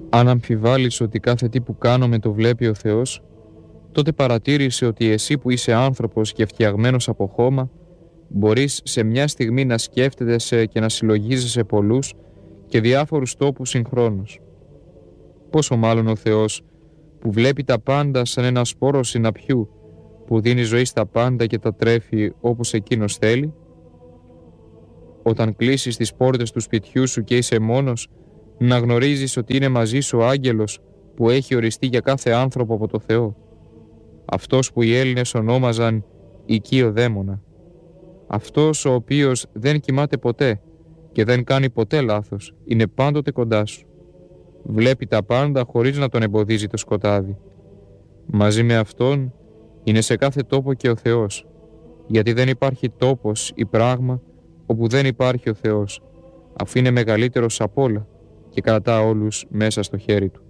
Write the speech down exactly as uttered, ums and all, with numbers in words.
Αν αμφιβάλλεις ότι κάθε τι που κάνουμε το βλέπει ο Θεός, τότε παρατήρησε ότι εσύ που είσαι άνθρωπος και φτιαγμένος από χώμα, μπορείς σε μια στιγμή να σκέφτεσαι και να συλλογίζεσαι πολλούς και διάφορους τόπους συγχρόνως. Πόσο μάλλον ο Θεός που βλέπει τα πάντα σαν ένα σπόρο συναπιού που δίνει ζωή στα πάντα και τα τρέφει όπως εκείνος θέλει. Όταν κλείσεις τις πόρτες του σπιτιού σου και είσαι μόνος, να γνωρίζεις ότι είναι μαζί σου ο άγγελος που έχει οριστεί για κάθε άνθρωπο από το Θεό. Αυτός που οι Έλληνες ονόμαζαν οικείο δαίμονα. Αυτός ο οποίος δεν κοιμάται ποτέ και δεν κάνει ποτέ λάθος, είναι πάντοτε κοντά σου. Βλέπει τα πάντα χωρίς να τον εμποδίζει το σκοτάδι. Μαζί με Αυτόν είναι σε κάθε τόπο και ο Θεός, γιατί δεν υπάρχει τόπος ή πράγμα όπου δεν υπάρχει ο Θεός, αφού είναι μεγαλύτερος απ' όλα και κρατά όλους μέσα στο χέρι Του.